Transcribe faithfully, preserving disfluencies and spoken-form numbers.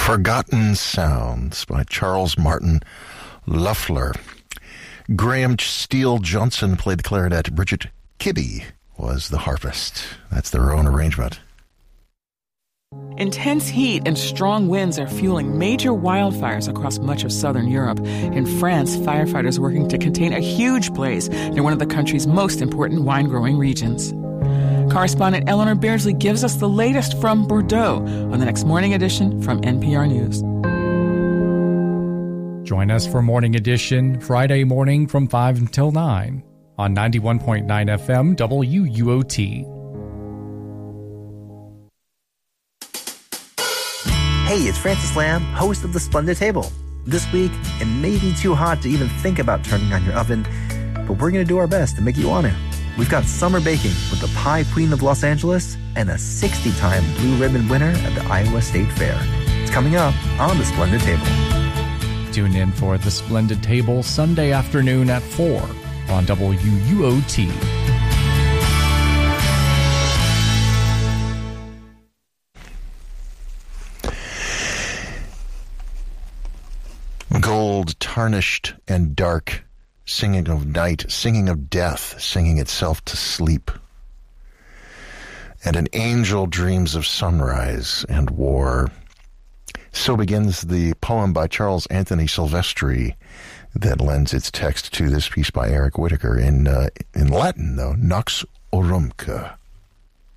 Forgotten Sounds by Charles Martin Loeffler. Graham Steele Johnson played the clarinet. Bridget Kibbe was the harpist. That's their own arrangement. Intense heat and strong winds are fueling major wildfires across much of southern Europe. In France, firefighters are working to contain a huge blaze near one of the country's most important wine-growing regions. Correspondent Eleanor Beardsley gives us the latest from Bordeaux on the next Morning Edition from N P R News. Join us for Morning Edition Friday morning from five until nine on ninety-one point nine F M W U O T. Hey, it's Francis Lamb, host of The Splendid Table. This week, it may be too hot to even think about turning on your oven, but we're going to do our best to make you want to. We've got summer baking with the Pie Queen of Los Angeles and a sixty-time Blue Ribbon winner at the Iowa State Fair. It's coming up on The Splendid Table. Tune in for The Splendid Table Sunday afternoon at four on W U O T. Gold, tarnished and dark, singing of night, singing of death, singing itself to sleep. And an angel dreams of sunrise and war. So begins the poem by Charles Anthony Silvestri that lends its text to this piece by Eric Whitacre in uh, in Latin, though, Nox Orumque.